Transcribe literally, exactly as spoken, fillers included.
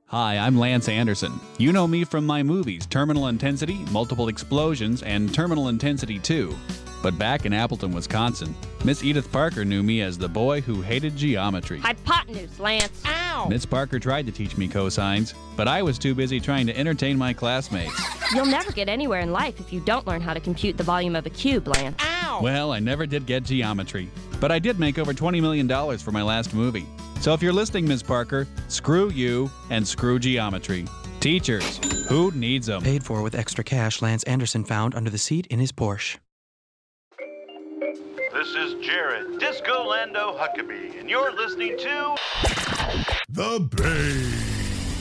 Hi, I'm Lance Anderson. You know me from my movies Terminal Intensity, Multiple Explosions, and Terminal Intensity two. But back in Appleton, Wisconsin, Miss Edith Parker knew me as the boy who hated geometry. Hypotenuse, Lance. Ow! Miss Parker tried to teach me cosines, but I was too busy trying to entertain my classmates. You'll never get anywhere in life if you don't learn how to compute the volume of a cube, Lance. Ow! Well, I never did get geometry, but I did make over twenty million dollars for my last movie. So if you're listening, Miss Parker, screw you and screw geometry. Teachers, who needs them? Paid for with extra cash Lance Anderson found under the seat in his Porsche. This is Jared Disco Lando Huckabee, and you're listening to The Bay.